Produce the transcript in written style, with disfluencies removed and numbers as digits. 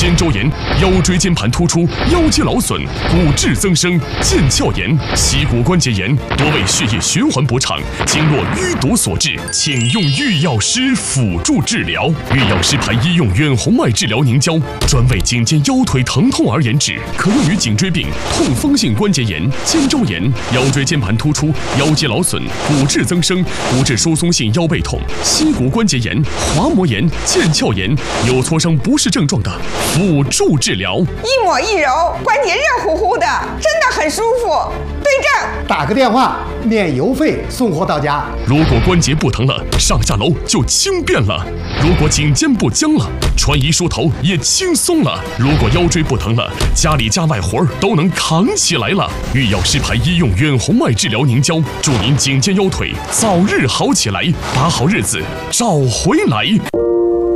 肩周炎、腰椎间盘突出、腰肌劳损、骨质增生、腱鞘炎、膝骨关节炎，多为血液循环不畅、经络淤堵所致，请用御药师辅助治疗。御药师牌医用远红外治疗凝胶，专为颈肩腰腿疼痛而研制，可用于颈椎病、痛风性关节炎、肩周炎、腰椎间盘突出、腰肌劳损、骨质增生、骨质疏松性腰背痛、膝骨关节炎、滑膜炎、腱鞘炎，有挫伤不适症状的辅助治疗。 一抹一揉，关节热乎乎的，真的很舒服。对症， 打个电话，免邮费送货到家。 如果关节不疼了，上下楼就轻便了；如果颈肩不僵了，穿衣梳头也轻松了；如果腰椎不疼了，家里家外活都能扛起来了。御药师牌医用远红外治疗凝胶，祝您颈肩腰腿早日好起来，把好日子找回来。